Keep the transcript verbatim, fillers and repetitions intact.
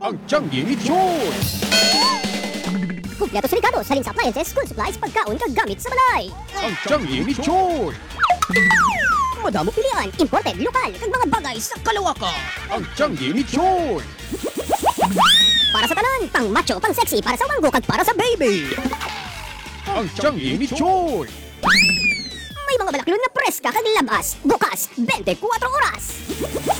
Ang tiyanggi ni Choy! Kumpleto sa Ricardo, salin sa appliances, school supplies, pagkaon, kagamit sa balay. Ang tiyanggi ni Choy! Madamo pilian, imported, lokal, kag mga bagay sa kalawakan. Ang tiyanggi ni Choy! Para sa tanan, pang macho, pang sexy, para sa wanggo, kag para sa baby. Ang tiyanggi ni Choy! May mga balaklon na preska kag labas, bukas, twenty-four oras.